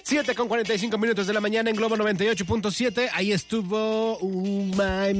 7:45 de la mañana en Globo 98.7. Ahí estuvo My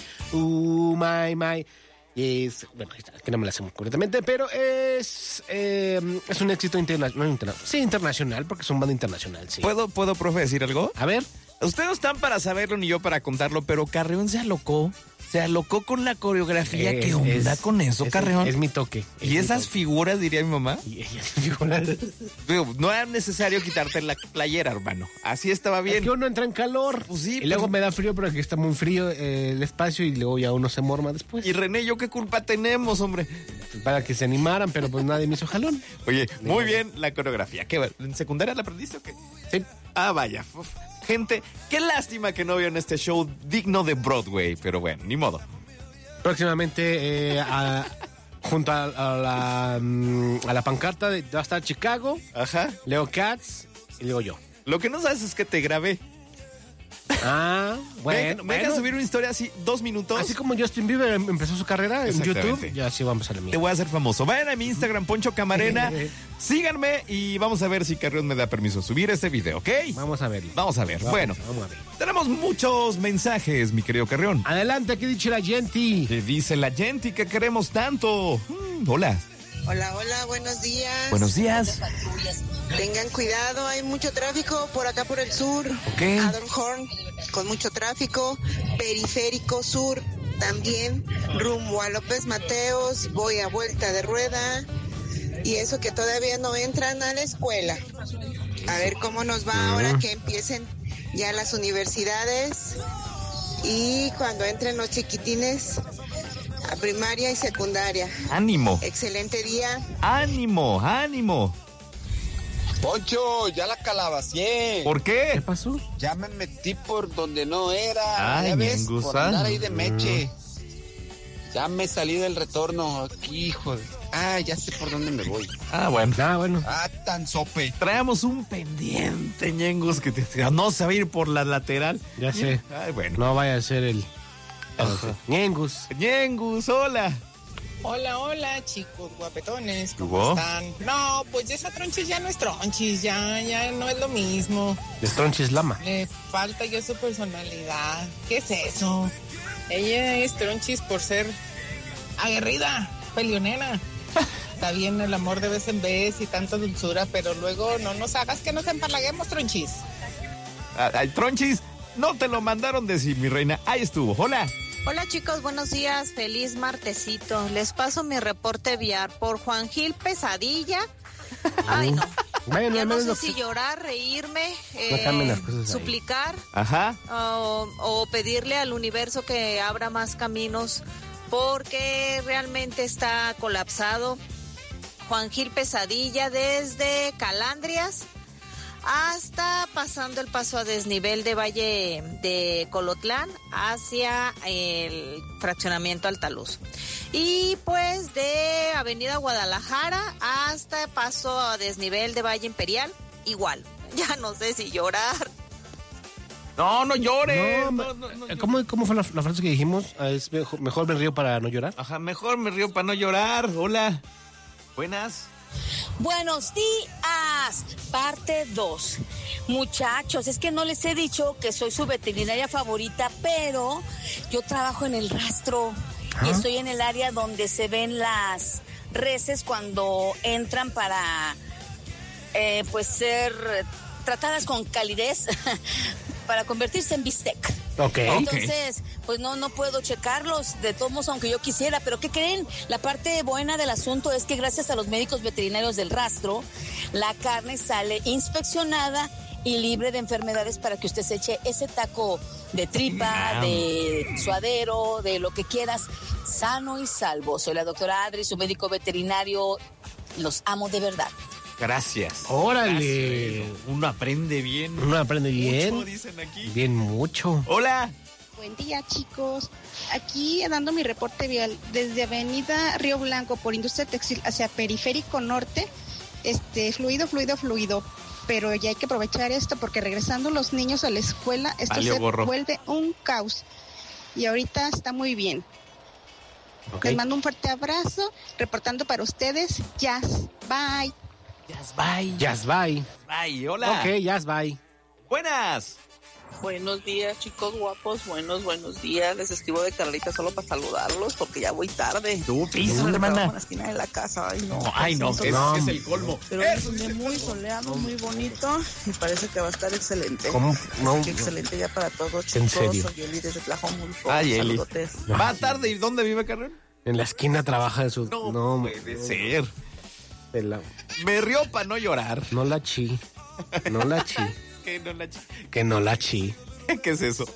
My. Es, bueno, que no me la sé muy completamente, pero es un éxito internacional, porque es un banda internacional, sí. ¿Puedo, profe, decir algo? A ver. Ustedes no están para saberlo ni yo para contarlo, pero Carreón se alocó con la coreografía. ¿Qué onda con eso, Carreón? Es mi toque. ¿Y esas figuras, diría mi mamá? Y esas figuras. No era necesario quitarte la playera, hermano. Así estaba bien. Es que uno entra en calor. Pues sí, y luego me da frío, pero aquí está muy frío el espacio y luego ya uno se morma después. Y René, ¿yo qué culpa tenemos, hombre? Para que se animaran, pero pues nadie me hizo jalón. Oye, muy bien la coreografía. ¿Qué, en secundaria la aprendiste o qué? Sí. Ah, vaya. Gente, qué lástima que no vieron este show digno de Broadway, pero bueno, ni modo. Próximamente, junto a la pancarta va a estar Chicago, Ajá. Leo Katz y luego yo. Lo que no sabes es que te grabé. Ah, bueno. Venga a subir una historia así, 2 minutos. Así como Justin Bieber empezó su carrera en YouTube, ya sí vamos a la mía. Te voy a hacer famoso. Vayan a mi Instagram, Poncho Camarena. Síganme y vamos a ver si Carrión me da permiso de subir este video, ¿ok? Vamos a verlo. Vamos a ver. Bueno, vamos a ver. Tenemos muchos mensajes, mi querido Carrión. Adelante, ¿qué dice la gente? ¿Qué dice la gente que queremos tanto? Hola. Hola, buenos días. Buenos días. Tengan cuidado, hay mucho tráfico por acá por el sur. Ok. Adornhorn, con mucho tráfico. Periférico Sur, también. Rumbo a López Mateos, voy a vuelta de rueda. Y eso que todavía no entran a la escuela. A ver cómo nos va ahora que empiecen ya las universidades. Y cuando entren los chiquitines a primaria y secundaria. Ánimo. Excelente día. Ánimo. Poncho, ya la calabacié. ¿Por qué? ¿Qué pasó? Ya me metí por donde no era. Ay, ya ves, Ñengus, por andar ahí de meche. Ya me salí del retorno. Aquí, hijo de... ya sé por dónde me voy. Bueno. Tan sope. Traemos un pendiente, Ñengus, que no se va a ir por la lateral. Ya sé. Ay, bueno. No vaya a ser el... Ñengus, hola. Hola, chicos guapetones, ¿Qué hubo? ¿cómo están? No, pues esa Tronchis ya no es Tronchis, ya no es lo mismo. Es Tronchis Lama. Le falta ya su personalidad. ¿Qué es eso? Ella es Tronchis por ser aguerrida, peleonera. Está bien el amor de vez en vez y tanta dulzura, pero luego no nos hagas que nos empalaguemos, Tronchis. Al Tronchis, no te lo mandaron decir, mi reina. Ahí estuvo. Hola. Hola chicos, buenos días, feliz martesito. Les paso mi reporte vial por Juan Gil Pesadilla. Ay, no. Bueno, ya no sé si llorar, reírme, suplicar o pedirle al universo que abra más caminos, porque realmente está colapsado. Juan Gil Pesadilla desde Calandrias hasta pasando el paso a desnivel de Valle de Colotlán hacia el fraccionamiento Altaluz. Y pues de Avenida Guadalajara hasta paso a desnivel de Valle Imperial, igual. Ya no sé si llorar. No llores. ¿Cómo fue la frase que dijimos? ¿Es mejor me río para no llorar? Ajá, mejor me río para no llorar. Hola. Buenas. Buenos días, parte 2. Muchachos, es que no les he dicho que soy su veterinaria favorita, pero yo trabajo en el rastro y estoy en el área donde se ven las reses cuando entran para pues ser tratadas con calidez para convertirse en bistec. Entonces, pues no puedo checarlos de todos modos, aunque yo quisiera, pero ¿qué creen? La parte buena del asunto es que gracias a los médicos veterinarios del rastro, la carne sale inspeccionada y libre de enfermedades para que usted se eche ese taco de tripa, de suadero, de lo que quieras, sano y salvo. Soy la doctora Adri, su médico veterinario. Los amo de verdad. Gracias. ¡Órale! Gracias. Uno aprende bien. Mucho, dicen aquí. Bien mucho. Hola. Buen día, chicos. Aquí dando mi reporte vial desde Avenida Río Blanco por Industria Textil hacia Periférico Norte. Fluido. Pero ya hay que aprovechar esto porque regresando los niños a la escuela, esto se vuelve un caos. Y ahorita está muy bien. Les mando un fuerte abrazo. Reportando para ustedes, Jazz. Bye. Jazz bye. Bye, hola. Ok, jazz bye. Buenas. Buenos días, chicos guapos. Buenos días. Les escribo de Carlita solo para saludarlos porque ya voy tarde. Tú, piso, hermana. En la esquina de la casa. Ay, no. Es el colmo. Pero es un día muy soleado, muy bonito y parece que va a estar excelente. ¿Cómo? No. Qué excelente ya para todos, chicos. ¿En serio? Soy Eli desde Tlajomulco. Ay, Eli. Saludotes. ¿Va tarde y dónde vive, Carmen? En la esquina trabaja en su... No puede ser. La... Me río para no llorar. No la chi. No la chi. Que no la chi. Que no la chi. ¿Qué es eso?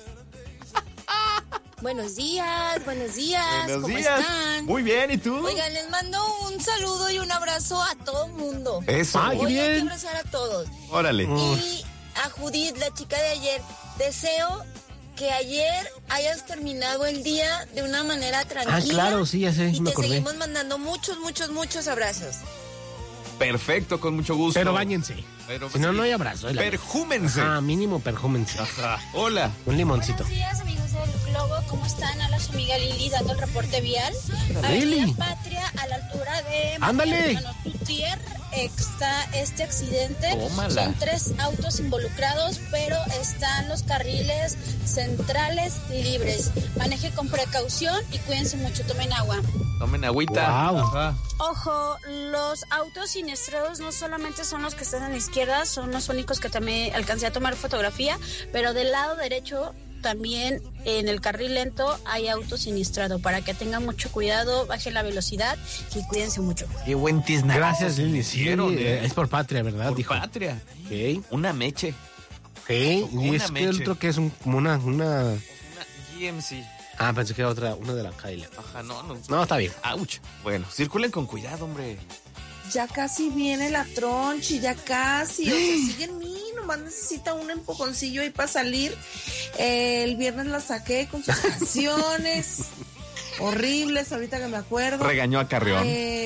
Buenos días. ¿Cómo están? Muy bien, ¿y tú? Oigan, les mando un saludo y un abrazo a todo el mundo. Eso. Ay, qué bien. Voy a abrazar a todos. Órale. Y a Judith, la chica de ayer, deseo que ayer hayas terminado el día de una manera tranquila. Ah, claro, sí, ya sé, y me te acordé. seguimos mandando muchos abrazos. Perfecto, con mucho gusto. Pero báñense. Pero, si no, no hay abrazo. Perjúmense. Ah, mínimo perjúmense. Ajá. Hola. Un limoncito. Buenos días, amigos del Globo. ¿Cómo están? Habla su amiga Lili dando el reporte vial. Lili. Avenida Patria, a la altura de ¡Ándale! Tutier, está este accidente. Tómala. Son 3 autos involucrados, pero están los carriles centrales libres. Maneje con precaución y cuídense mucho. Tomen agua. Tomen agüita. Wow. Ajá. Ojo, los autos siniestrados no solamente son los que están a la izquierda, son los únicos que también alcancé a tomar fotografía, pero del lado derecho también en el carril lento hay auto siniestrado. Para que tengan mucho cuidado, bajen la velocidad y cuídense mucho. Qué buen tiznazo. Gracias, Lili. Sí, Hicieron, es por patria, ¿verdad? Por Dijo. patria. Ok. Una meche. Ok. Y es que el otro que es como una... Una GMC. Ah, pensé que era otra, una de la Cadillac. Ajá, no. No, está bien. Ouch. Bueno, circulen con cuidado, hombre. Ya casi viene la tronchi, ya casi. O sea, sigue en mí, nomás necesita un empujoncillo ahí para salir. El viernes la saqué con sus canciones horribles, ahorita que me acuerdo. Regañó a Carreón.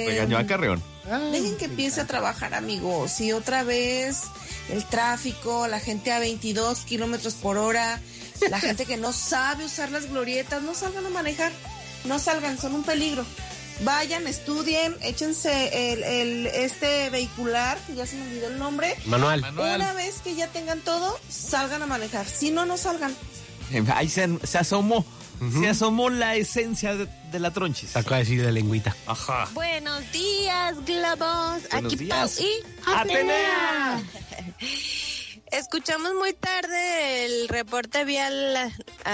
Dejen que empiece a trabajar, amigos. Y otra vez el tráfico, la gente a 22 kilómetros por hora, la gente que no sabe usar las glorietas, no salgan a manejar. No salgan, son un peligro. Vayan, estudien, échense este vehicular, que ya se me olvidó el nombre. Manual. Una vez que ya tengan todo, salgan a manejar. Si no, no salgan. Ahí se asomó. Uh-huh. Se asomó la esencia de la tronchis. Sacó a decir de lengüita. Ajá. Buenos días, globos. Buenos Aquí días. Pau y Atenea. Escuchamos muy tarde el reporte vial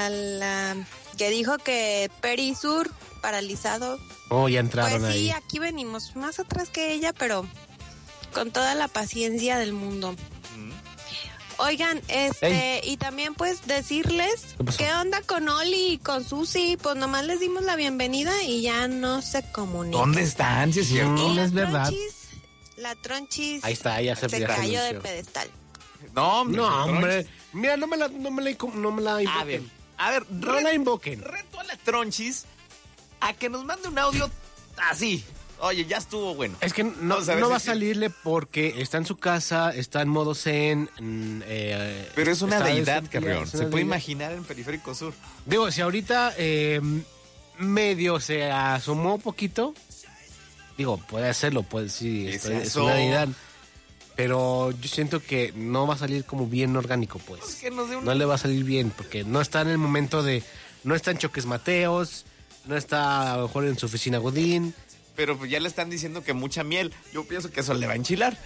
que dijo que Perisur paralizado. Oh, ya entraron pues sí, ahí. aquí venimos más atrás que ella, pero con toda la paciencia del mundo. Oigan, y también pues decirles qué onda con Oli y con Susi, pues nomás les dimos la bienvenida y ya no se comunican. ¿Dónde están? Si es cierto. No es verdad. La tronchis Ahí está, ya se cayó de pedestal. No, hombre. Mira, no me la invoquen. A ver, no la invoquen. Reto a la tronchis a que nos mande un audio así. Oye, ya estuvo bueno. Es que no va a salirle porque está en su casa, está en modo zen. Pero es una deidad, Carrión. Se puede imaginar en Periférico Sur. Digo, si ahorita medio se asomó un poquito, digo, puede hacerlo, puede sí, es una deidad. Pero yo siento que no va a salir como bien orgánico, pues. No le va a salir bien, porque no está en el momento de... No está en Choques Mateos, no está a lo mejor en su oficina Godín. Pero pues ya le están diciendo que mucha miel. Yo pienso que eso le va a enchilar.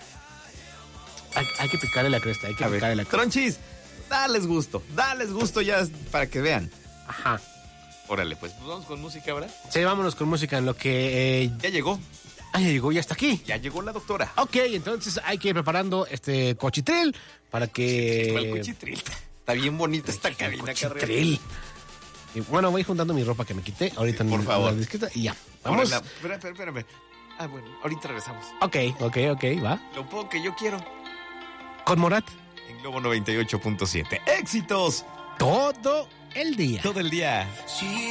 Hay que picarle la cresta, Tronchis, dales gusto ya para que vean. Ajá. Órale, pues vamos con música ahora. Sí, vámonos con música en lo que... Ya llegó. Ah, ya llegó, ya está aquí. Ya llegó la doctora. Ok, entonces hay que ir preparando este cochitril para que... ¿Cuál cochitril? Está bien bonita esta cabina, cochitril. Y bueno, voy juntando mi ropa que me quité. Ahorita por favor. Y ya. Vamos. Espérame. Ah, bueno, ahorita regresamos. Ok, va. Lo poco que yo quiero. Con Morat. En Globo 98.7. ¡Éxitos! Todo el día. Todo el día.